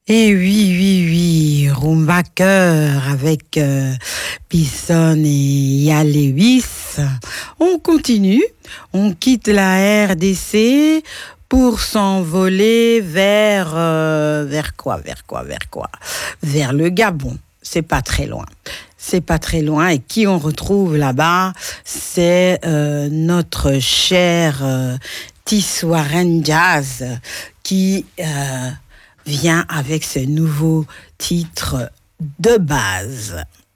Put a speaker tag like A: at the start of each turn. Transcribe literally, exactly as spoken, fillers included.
A: Et oui, oui, oui, Rumba Cœur avec euh, Pisson et Yal Lewis. On continue, on quitte la R D C pour s'envoler vers euh, vers quoi, vers quoi, vers quoi, vers le Gabon. C'est pas très loin. C'est pas très loin. Et qui on retrouve là-bas, c'est euh, notre cher euh, Tissoaren Jazz qui euh, vient avec ce nouveau titre de base.